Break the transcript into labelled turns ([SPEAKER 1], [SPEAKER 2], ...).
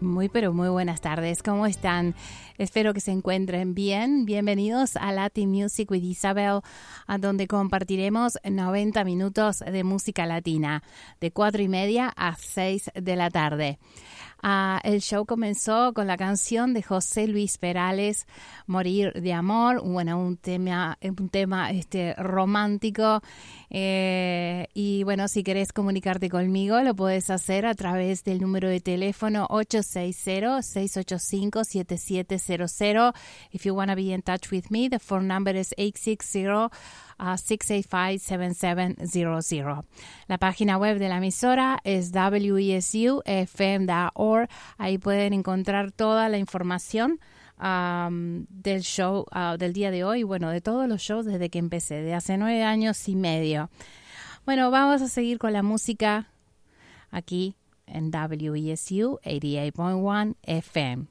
[SPEAKER 1] Muy, pero muy buenas tardes. ¿Cómo están? Espero que se encuentren bien. Bienvenidos a Latin Music with Isabel, a donde compartiremos 90 minutos de música latina, de 4:30 a 6 de la tarde. El show comenzó con la canción de José Luis Perales, Morir de Amor, bueno, un tema romántico. Y bueno, si querés comunicarte conmigo, lo puedes hacer a través del número de teléfono 860-685-7700. If you want to be in touch with me, the phone number is 860-685-7700. La página web de la emisora es wesufm.org. Ahí pueden encontrar toda la información del show del día de hoy, bueno, de todos los shows desde que empecé, de hace 9 años y medio. Bueno, vamos a seguir con la música aquí en WESU 88.1 FM.